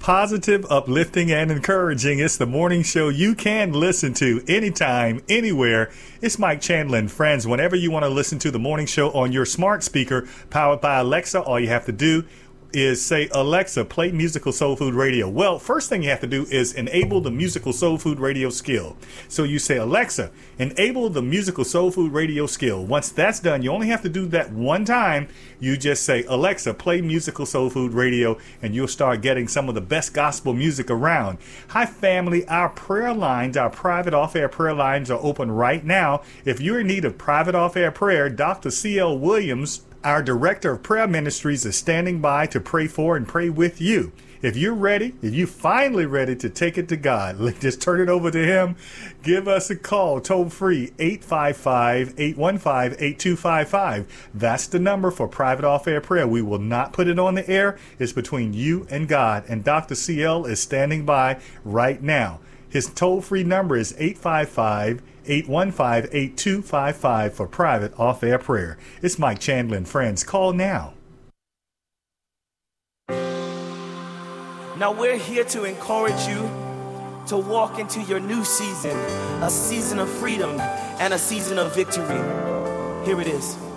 positive, uplifting, and encouraging. It's the morning show you can listen to anytime, anywhere. It's Mike Chandler and Friends. Whenever you want to listen to the morning show on your smart speaker, powered by Alexa, all you have to do is say, Alexa, play Musical Soul Food Radio. Well, first thing you have to do is enable the Musical Soul Food Radio skill. So you say, Alexa, enable the Musical Soul Food Radio skill. Once that's done, you only have to do that one time. You just say, Alexa, play Musical Soul Food Radio, and you'll start getting some of the best gospel music around. Hi, family. Our prayer lines, our private off-air prayer lines are open right now. If you're in need of private off-air prayer, Dr. C.L. Williams, our Director of Prayer Ministries, is standing by to pray for and pray with you. If you're ready, if you're finally ready to take it to God, just turn it over to Him. Give us a call, toll free, 855-815-8255. That's the number for private off-air prayer. We will not put it on the air. It's between you and God. And Dr. CL is standing by right now. His toll-free number is 855-815-8255 for private off-air prayer. It's Mike Chandler and Friends. Call now. Now we're here to encourage you to walk into your new season, a season of freedom and a season of victory. Here it is.